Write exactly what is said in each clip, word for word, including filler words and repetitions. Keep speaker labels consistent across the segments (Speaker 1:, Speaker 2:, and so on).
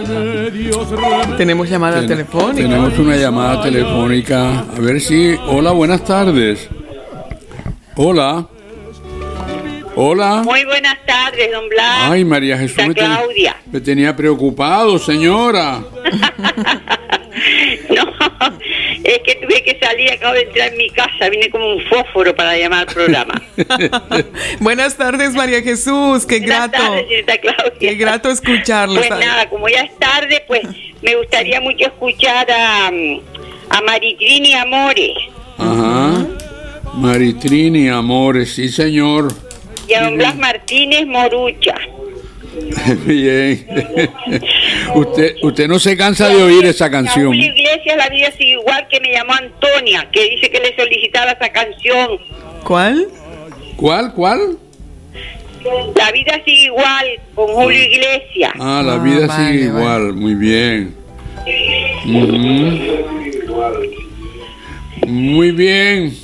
Speaker 1: Tenemos llamada Ten- telefónica.
Speaker 2: Tenemos una llamada telefónica. A ver si... Hola, buenas tardes. Hola. Hola.
Speaker 3: Muy buenas tardes, don Blas.
Speaker 2: Ay, María Jesús, me, ten... me tenía preocupado, señora.
Speaker 3: No, es que tuve que salir, acabo de entrar en mi casa, vine como un fósforo para llamar al programa.
Speaker 1: Buenas tardes, María Jesús, qué
Speaker 3: buenas
Speaker 1: grato.
Speaker 3: Tardes, señorita Claudia.
Speaker 1: Qué grato escucharlo.
Speaker 3: Pues nada, como ya es tarde, pues me gustaría mucho escuchar a, a Maritrini Amores.
Speaker 2: Ajá, Maritrini Amores, sí señor.
Speaker 3: Y a don Blas Martínez Morucha.
Speaker 2: Bien. usted usted no se cansa de oír esa canción.
Speaker 3: Julio Iglesias, La vida sigue igual, que me llamó Antonia, que dice que le solicitaba esa canción.
Speaker 1: ¿Cuál?
Speaker 2: ¿Cuál? ¿Cuál?
Speaker 3: La vida sigue igual, con Julio Iglesias.
Speaker 2: Ah, la vida ah, vale, sigue vale. igual, muy bien. Uh-huh. Muy bien.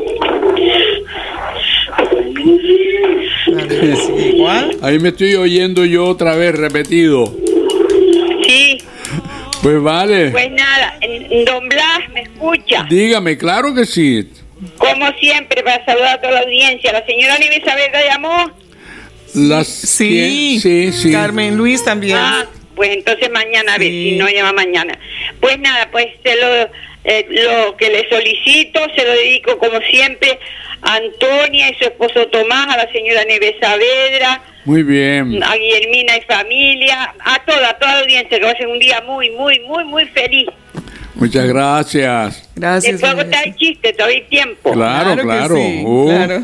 Speaker 2: Ahí me estoy oyendo yo otra vez repetido.
Speaker 3: Sí.
Speaker 2: Pues vale.
Speaker 3: Pues nada, don Blas, ¿me escucha?
Speaker 2: Dígame, claro que sí.
Speaker 3: Como siempre, para saludar a toda la audiencia. ¿La señora Nieves Saavedra llamó?
Speaker 1: Las, sí, sí, sí. Carmen Luis también.
Speaker 3: Ah, pues entonces mañana, a ver sí. si no llama mañana. Pues nada, pues se lo, eh, lo que le solicito, se lo dedico como siempre a Antonia y su esposo Tomás, a la señora Nieves Saavedra.
Speaker 2: Muy bien.
Speaker 3: A Guillermina y familia, a toda, a toda la audiencia, que va a ser un día muy, muy, muy, muy feliz.
Speaker 2: Muchas gracias.
Speaker 1: Gracias.
Speaker 3: ¿Les puedo contar el chiste? ¿Todavía hay tiempo?
Speaker 2: Claro, claro. claro.
Speaker 1: Sí,
Speaker 2: uh.
Speaker 1: claro.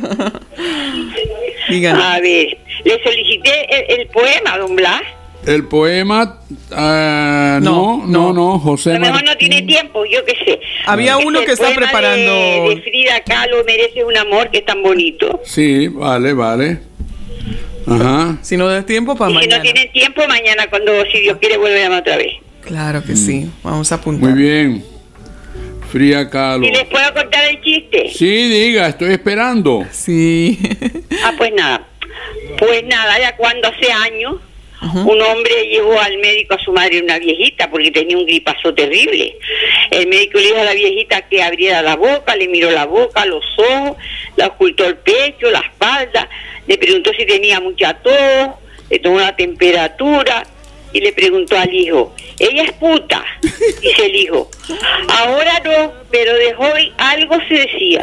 Speaker 3: A ver, le solicité el, el poema, don Blas.
Speaker 2: El poema, uh, no, no, no, no, José.
Speaker 3: A lo mejor no tiene tiempo, yo qué sé.
Speaker 1: Había uno que está preparando.
Speaker 3: De, de Frida Kahlo, Merece un amor, que es tan bonito.
Speaker 2: Sí, vale, vale. Ajá.
Speaker 1: Si no da tiempo, para
Speaker 3: y
Speaker 1: mañana.
Speaker 3: Si no tienen tiempo, mañana, cuando, si Dios quiere, vuelve a llamar otra vez.
Speaker 1: Claro que mm. sí, vamos a apuntar.
Speaker 2: Muy bien. Frida Kahlo.
Speaker 3: ¿Y les puedo contar el chiste?
Speaker 2: Sí, diga, estoy esperando.
Speaker 1: Sí.
Speaker 3: Ah, pues nada. Pues nada, ya cuando hace años, uh-huh. un hombre llevó al médico a su madre, una viejita, porque tenía un gripazo terrible. El médico le dijo a la viejita que abriera la boca, le miró la boca, los ojos, le ocultó el pecho, la espalda, le preguntó si tenía mucha tos, le tomó la temperatura y le preguntó al hijo, ¿ella es puta? Dice el hijo, ahora no, pero de joven algo se decía.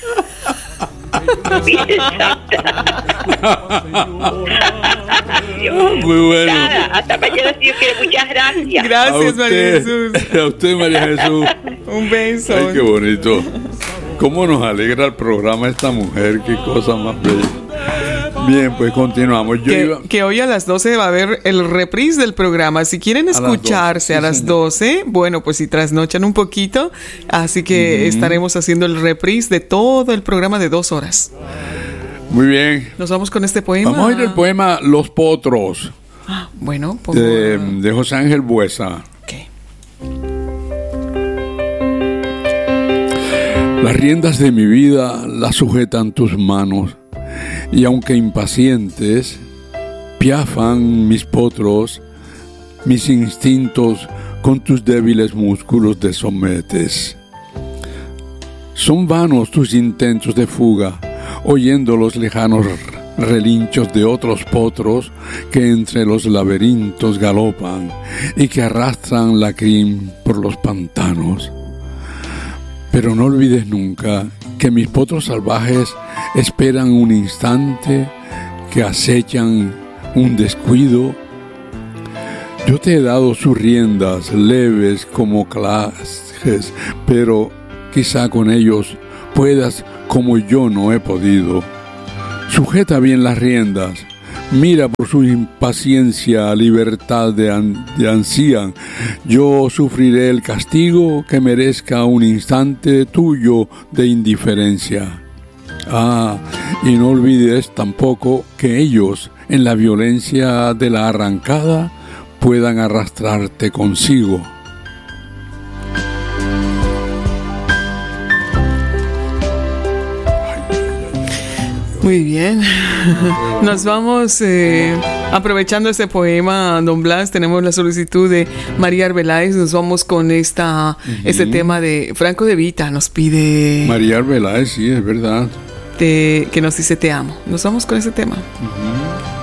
Speaker 2: Muy bueno.
Speaker 3: Nada, hasta mañana si Dios quiere. Muchas gracias.
Speaker 1: Gracias, María Jesús.
Speaker 2: A usted, María Jesús.
Speaker 1: Un beso.
Speaker 2: Ay, qué bonito. Cómo nos alegra el programa esta mujer, qué cosa más bella. Bien, pues continuamos. Yo
Speaker 1: que,
Speaker 2: iba...
Speaker 1: que hoy a las doce va a haber el reprise del programa. Si quieren escucharse a las doce, a las doce bueno, pues si trasnochan un poquito, así que uh-huh. estaremos haciendo el reprise de todo el programa de dos horas.
Speaker 2: Muy bien.
Speaker 1: Nos vamos con este poema.
Speaker 2: Vamos a ir al poema Los Potros.
Speaker 1: Ah, bueno, pongo...
Speaker 2: de, de José Ángel Buesa.
Speaker 1: Okay.
Speaker 2: Las riendas de mi vida las sujetan tus manos. Y aunque impacientes, piafan mis potros, mis instintos con tus débiles músculos te sometes. Son vanos tus intentos de fuga, oyendo los lejanos relinchos de otros potros que entre los laberintos galopan y que arrastran la crin por los pantanos. Pero no olvides nunca que mis potros salvajes esperan un instante, que acechan un descuido. Yo te he dado sus riendas leves como clases, pero quizá con ellos puedas como yo no he podido. Sujeta bien las riendas, mira por su impaciencia libertad de, an- de ansían. Yo sufriré el castigo que merezca un instante tuyo de indiferencia. Ah, y no olvides tampoco que ellos, en la violencia de la arrancada, puedan arrastrarte consigo.
Speaker 1: Muy bien. Nos vamos... Eh... Aprovechando este poema, don Blas, tenemos la solicitud de María Arbeláez. Nos vamos con esta, uh-huh. este tema de Franco De Vita. Nos pide...
Speaker 2: María Arbeláez, sí, es verdad.
Speaker 1: Te, que nos dice te amo. Nos vamos con ese tema.
Speaker 2: Uh-huh.